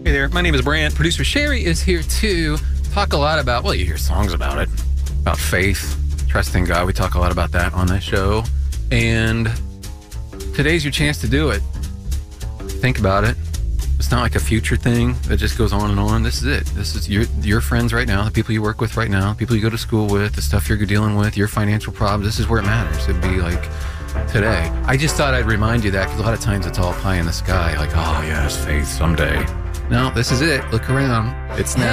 Hey there, my name is Brant. Producer Sherry is here to talk a lot about, well, you hear songs about it, about faith, trusting God. We talk a lot about that on this show. And today's your chance to do it. Think about it. It's not like a future thing that just goes on and on. This is it. This is your friends right now, the people you work with right now, the people you go to school with, the stuff you're dealing with, your financial problems. This is where it matters. It'd be like today. I just thought I'd remind you that because a lot of times it's all pie in the sky. Like, oh, yes, faith someday. No, this is it. Look around. It's now.